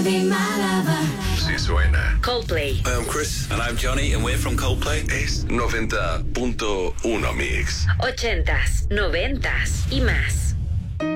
Sí suena. Coldplay. Hi, I'm Chris. And I'm Johnny, and we're from Coldplay. Es 90.1 Mix. 80s, 90s y más.